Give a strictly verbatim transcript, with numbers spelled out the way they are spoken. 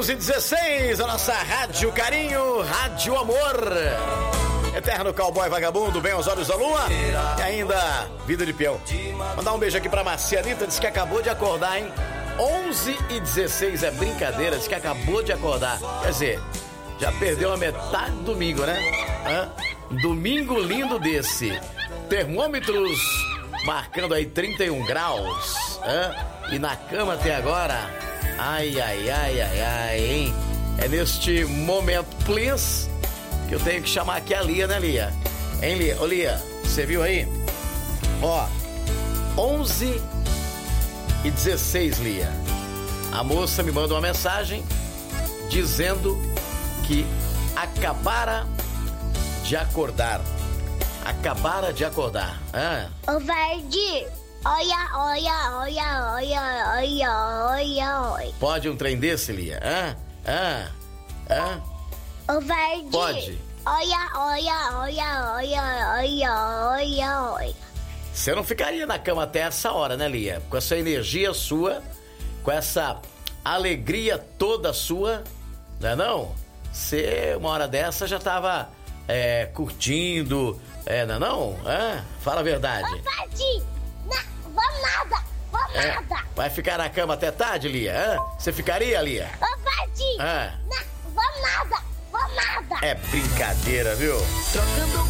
onze e dezesseis, a nossa Rádio Carinho, Rádio Amor. Eterno cowboy vagabundo, bem aos olhos da lua. E ainda, vida de peão. Mandar um beijo aqui pra Marcianita, disse que acabou de acordar, hein? onze e dezesseis é brincadeira, disse que acabou de acordar. Quer dizer, já perdeu a metade do domingo, né? Hã? Domingo lindo desse. Termômetros marcando aí trinta e um graus. Hã? E na cama até agora, ai, ai, ai, ai, ai, hein? É neste momento, please, que eu tenho que chamar aqui a Lia, né, Lia? Hein, Lia? Ô, Lia, você viu aí? Ó, onze e dezesseis, Lia. A moça me manda uma mensagem dizendo que acabara de acordar. Acabara de acordar. Ah. Ô, Verde, olha, olha, olha, olha, olha, olha, olha. Pode um trem desse, Lia? Ah, ah, ah. Ô, Verde. Pode. Olha, olha, olha, olha, olha, olha, olha. Você não ficaria na cama até essa hora, né, Lia? Com essa energia sua, com essa alegria toda sua, não é não? Você, uma hora dessa, já tava é, curtindo, é, não é não? Ah, fala a verdade. Ô, Verde, não, vamos nada, vamos É, nada. vai ficar na cama até tarde, Lia? Ah, você ficaria, Lia? Ô, Verde, Ah. não, vamos nada, vamos nada. É brincadeira, viu? Trocando